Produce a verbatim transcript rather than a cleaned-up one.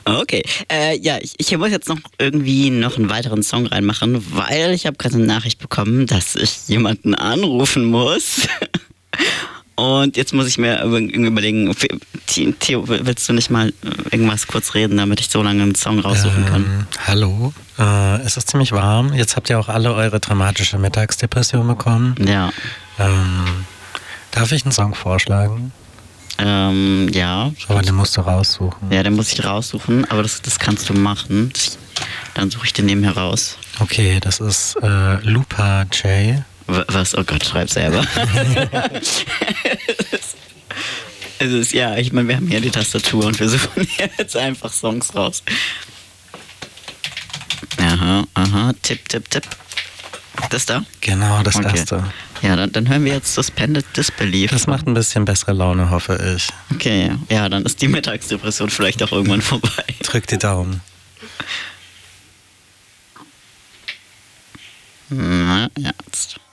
Okay, äh, ja, ich, ich muss jetzt noch irgendwie noch einen weiteren Song reinmachen, weil ich habe gerade eine Nachricht bekommen, dass ich jemanden anrufen muss. Und jetzt muss ich mir irgendwie überlegen, Theo, willst du nicht mal irgendwas kurz reden, damit ich so lange einen Song raussuchen kann? Ähm, hallo, äh, es ist ziemlich warm. Jetzt habt ihr auch alle eure dramatische Mittagsdepression bekommen. Ja. Ähm, darf ich einen Song vorschlagen? Ähm, ja. Aber den musst du raussuchen. Ja, den muss ich raussuchen, aber das, das kannst du machen. Das, dann suche ich den nebenher raus. Okay, das ist äh, Lupa J. Was? Oh Gott, schreib selber. Es ist, ja, ich meine, wir haben hier die Tastatur und wir suchen jetzt einfach Songs raus. Aha, aha, Tipp, Tipp, Tipp. Das da? Genau, das Okay. erste. Ja, dann, dann hören wir jetzt Suspended Disbelief. Das macht ein bisschen bessere Laune, hoffe ich. Okay, ja, dann ist die Mittagsdepression vielleicht auch irgendwann vorbei. Drück die Daumen. Na, ja, jetzt.